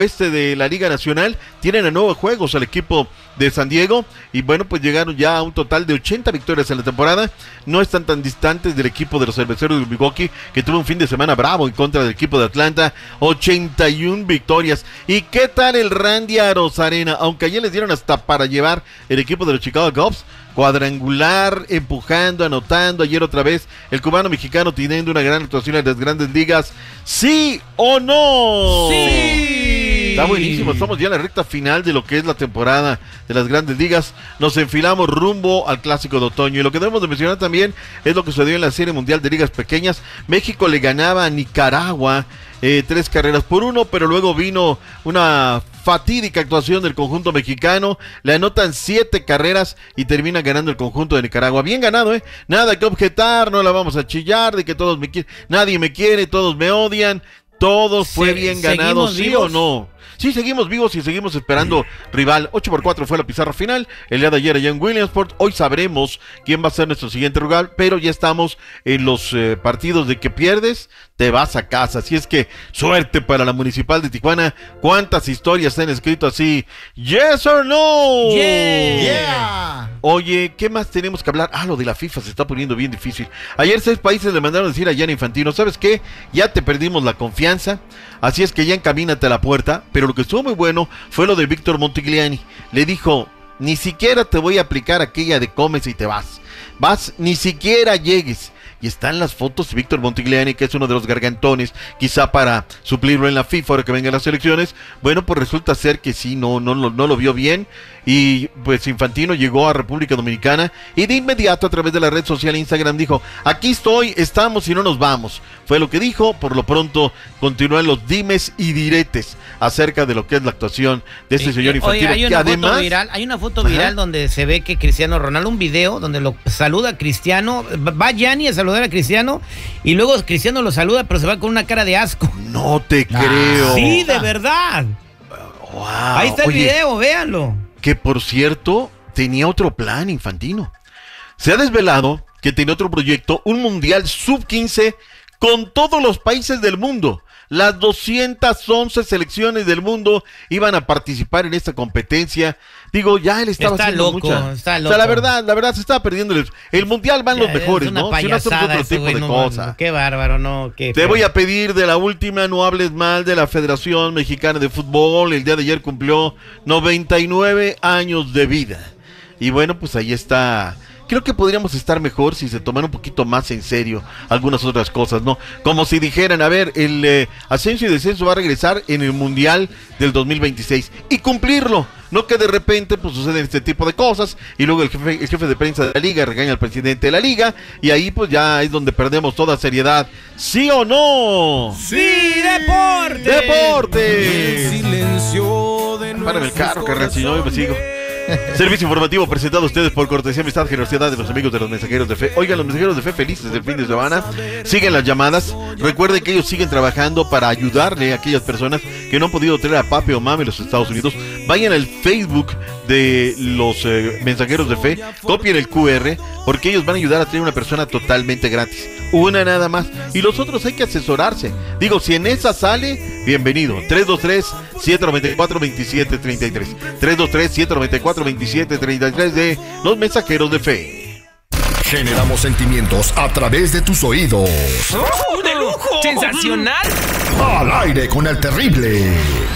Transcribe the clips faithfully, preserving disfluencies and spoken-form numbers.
este de la Liga Nacional, tienen a nueve juegos al equipo de San Diego, y bueno, pues llegaron ya a un total de ochenta victorias en la temporada. No están tan distantes del equipo de los Cerveceros de Milwaukee, que tuvo un fin de semana bravo en contra del equipo de Atlanta, ochenta y una victorias. ¿Y qué tal el Randy Arozarena? Aunque ayer les dieron hasta para llevar el equipo de los Chicago Cubs, cuadrangular, empujando, anotando, ayer otra vez, el cubano mexicano teniendo una gran actuación en las grandes ligas. ¿Sí o no? ¡Sí! Está buenísimo, estamos ya en la recta final de lo que es la temporada de las grandes ligas. Nos enfilamos rumbo al Clásico de Otoño, y lo que debemos de mencionar también es lo que sucedió en la Serie Mundial de Ligas Pequeñas. México le ganaba a Nicaragua eh, tres carreras por uno, pero luego vino una fatídica actuación del conjunto mexicano, le anotan siete carreras y termina ganando el conjunto de Nicaragua. Bien ganado, ¿eh? Nada que objetar, no la vamos a chillar de que todos me quieren, nadie me quiere, todos me odian, todo fue Se, bien ganado, ¿sí vivos? o no? Sí, seguimos vivos y seguimos esperando rival. ocho por cuatro fue la pizarra final el día de ayer allá en Williamsport. Hoy sabremos quién va a ser nuestro siguiente rival, pero ya estamos en los eh, partidos de que pierdes, te vas a casa. Así es que suerte para la Municipal de Tijuana. ¿Cuántas historias se han escrito así? ¿Yes or no? Yeah. Yeah. Oye, ¿qué más tenemos que hablar? Ah, lo de la FIFA se está poniendo bien difícil. Ayer seis países le mandaron a decir a Gianni Infantino, ¿sabes qué? Ya te perdimos la confianza, así es que ya encamínate a la puerta. Pero lo que estuvo muy bueno fue lo de Víctor Montigliani. Le dijo, ni siquiera te voy a aplicar aquella de comes y te vas. Vas, ni siquiera llegues. Y están las fotos de Víctor Montigliani, que es uno de los gargantones, quizá para suplirlo en la FIFA ahora que vengan las elecciones. Bueno, pues resulta ser que sí, no, no, no, no lo vio bien. Y pues Infantino llegó a República Dominicana y de inmediato a través de la red social Instagram dijo, aquí estoy, estamos y no nos vamos. Fue lo que dijo. Por lo pronto continúan los dimes y diretes acerca de lo que es la actuación de este Eh, señor eh, Infantino. oye, hay que una además, foto viral, hay una foto viral Ajá. donde se ve que Cristiano Ronaldo, un video donde lo saluda Cristiano, va Gianni a saludar a Cristiano y luego Cristiano lo saluda, pero se va con una cara de asco. no te Ah, creo. Sí, de verdad. Wow. Ahí está el Oye, video, véanlo. que por cierto, tenía otro plan Infantino. Se ha desvelado que tenía otro proyecto, un mundial sub quince con todos los países del mundo. Las doscientas once selecciones del mundo iban a participar en esta competencia. Digo, ya él estaba Está haciendo loco, mucha. está O sea, loco. la verdad, la verdad se estaba perdiendo. El, el mundial van Ya, los mejores, es una ¿no? Si no hacemos payasada otro ese tipo güey, de no, cosas. no, qué bárbaro, no. Qué Te feo. voy a pedir de la última, no hables mal de la Federación Mexicana de Fútbol. El día de ayer cumplió noventa y nueve años de vida. Y bueno, pues ahí está. Creo que podríamos estar mejor si se tomaran un poquito más en serio algunas otras cosas, ¿no? Como si dijeran, a ver, el eh, ascenso y descenso va a regresar en el Mundial del dos mil veintiséis y cumplirlo. No que de repente pues suceden este tipo de cosas y luego el jefe, el jefe de prensa de la liga regaña al presidente de la liga y ahí pues ya es donde perdemos toda seriedad. ¿Sí o no? ¡Sí, deporte! ¡Deporte! Silencio de Párame el carro, carnal, si no yo me sigo. Servicio informativo presentado a ustedes por cortesía, amistad, generosidad de los amigos de los mensajeros de fe. Oigan, los mensajeros de fe felices del fin de semana. Siguen las llamadas. Recuerden que ellos siguen trabajando para ayudarle a aquellas personas que no han podido traer a papi o mami a los Estados Unidos. Vayan al Facebook de los eh, mensajeros de fe, copien el cu erre, porque ellos van a ayudar a traer una persona totalmente gratis. Una nada más. Y los otros hay que asesorarse. Digo, si en esa sale, bienvenido. tres dos tres, siete nueve cuatro, dos siete tres tres. tres dos tres, siete nueve cuatro, dos siete tres tres de los mensajeros de fe. Generamos sentimientos a través de tus oídos. ¡Oh, de lujo! ¡Sensacional! Al aire con el terrible.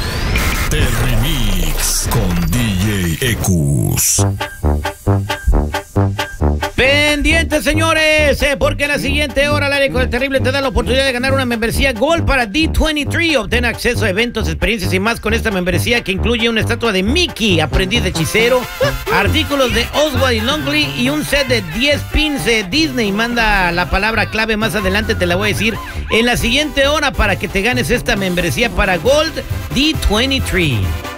Terrimix con D J Ecus. Pendientes, señores, eh, porque en la siguiente hora, al aire con el terrible te da la oportunidad de ganar una membresía Gold para D veintitrés. Obtén acceso a eventos, experiencias y más con esta membresía que incluye una estatua de Mickey, aprendiz de hechicero, artículos de Oswald y Longley y un set de diez pins de Disney. Manda la palabra clave más adelante, te la voy a decir en la siguiente hora para que te ganes esta membresía para Gold D veintitrés.